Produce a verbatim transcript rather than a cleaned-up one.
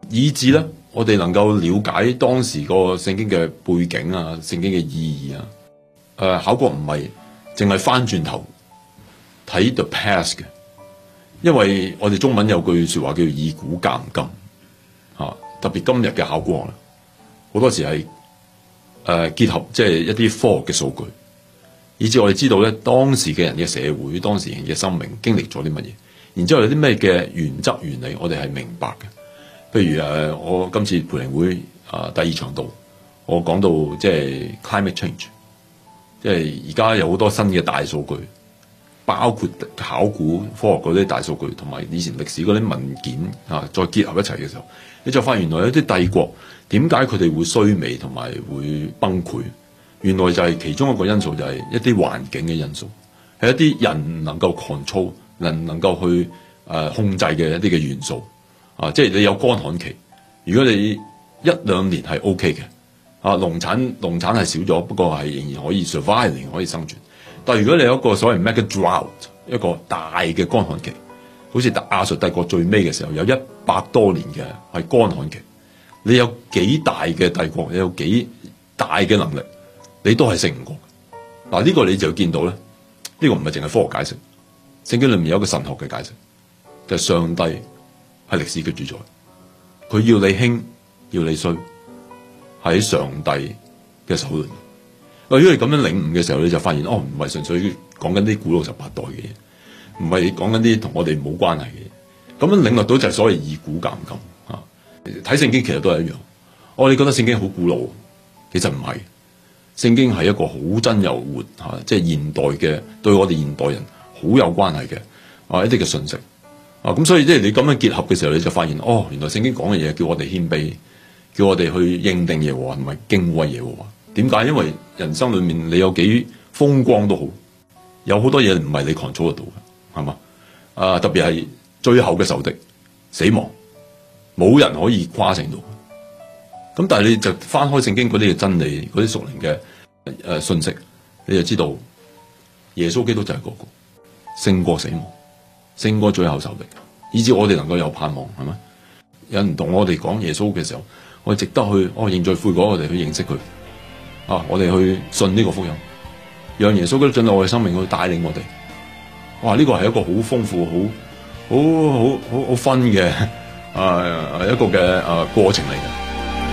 以至咧我哋能夠了解當時個聖經嘅背景啊、聖經嘅意義啊。誒、呃，考國唔係淨係翻轉頭睇 the past 嘅，因為我哋中文有句說話叫做以古鑑今啊，特別今日嘅考國啦，好多時係誒、呃、結合即係一啲科學嘅數據，以至我哋知道咧當時嘅人嘅社會、當時人嘅生命經歷咗啲乜嘢，然之後有啲咩嘅原則原理我哋係明白嘅。譬如誒，我今次培靈會啊第二場道，我講到即係 climate change。即係而家有好多新嘅大數據，包括考古科學嗰啲大數據，同埋以前歷史嗰啲文件啊，再結合一齊嘅時候，你就發現原來有啲帝國點解佢哋會衰微同埋會崩潰？原來就係其中一個因素，就係一啲環境嘅因素，係一啲人能夠 control、能能夠去誒控制嘅一啲嘅元素啊。即係你有乾旱期，如果你一兩年係 OK 嘅。啊，農產農產係少咗，不過係仍然可以 survive， 仍然可以生存。但係如果你有一個所謂 mega drought， 一個大嘅乾旱期，好似亞述帝國最尾嘅時候有一百多年嘅係乾旱期，你有幾大嘅帝國，你有幾大嘅能力，你都係勝唔過。嗱、啊、呢、這個你就見到咧，呢、這個唔係淨係科學解釋，聖經裏面有一個神學嘅解釋，就係、是、上帝係歷史嘅主宰，佢要你興，要你衰。喺上帝嘅手裏面，如果你咁樣領悟嘅時候，你就發現哦，唔係純粹講緊啲古老十八代嘅嘢，唔係講緊啲同我哋冇關係嘅嘢。咁樣領略到就係所謂以古鑑今啊。睇聖經其實都係一樣。我哋覺得聖經好古老，其實唔係。聖經係一個好真又活嚇，即係現代嘅對我哋現代人好有關係嘅啊一啲嘅信息啊。咁所以即係你咁樣結合嘅時候，你就發現哦，原來聖經講嘅嘢叫我哋謙卑。叫我哋去認定耶和華同埋敬畏耶和華。點解？因為人生裏面你有幾風光都好，有好多嘢唔係你 control 得到嘅，係嘛？啊，特別係最後嘅仇敵死亡，冇人可以跨勝到。咁但係你就翻開聖經嗰啲嘅真理，嗰啲屬靈嘅誒信息，你就知道耶穌基督就係嗰個勝過死亡，勝過最後仇敵，以至我哋能夠有盼望，係咪？有人同我哋講耶穌嘅時候，我哋值得去，我認罪悔改，我哋去認識佢啊！我哋去信呢個福音，讓耶穌基督進入我哋生命去帶領我哋。哇！呢個係一個好豐富、好好好好好分嘅啊一個嘅啊過程嚟嘅。